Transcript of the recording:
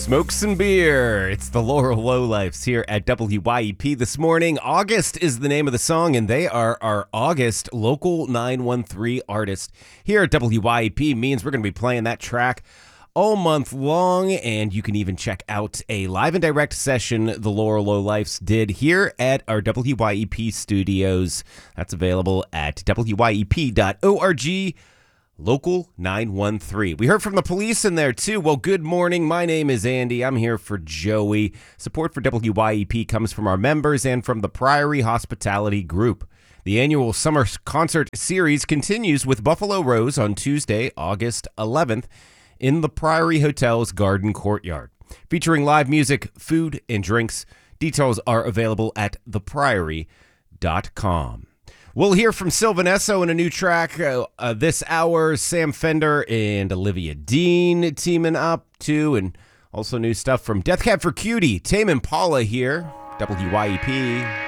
Smoke some beer. It's the Laurel Lowlifes here at WYEP this morning. August is the name of the song, and they are our August Local 913 artist. Here at WYEP means we're going to be playing that track all month long, and you can even check out a live and direct session the Laurel Lowlifes did here at our WYEP studios. That's available at wyep.org. Local 913. We heard from the police in there, too. Well, good morning. My name is Andy. I'm here for Joey. Support for WYEP comes from our members and from the Priory Hospitality Group. The annual summer concert series continues with Buffalo Rose on Tuesday, August 11th, in the Priory Hotel's Garden Courtyard. Featuring live music, food, and drinks. Details are available at thepriory.com. We'll hear from Sylvan Esso in a new track this hour. Sam Fender and Olivia Dean teaming up, too. And also new stuff from Death Cab for Cutie. Tame Impala here, WYEP.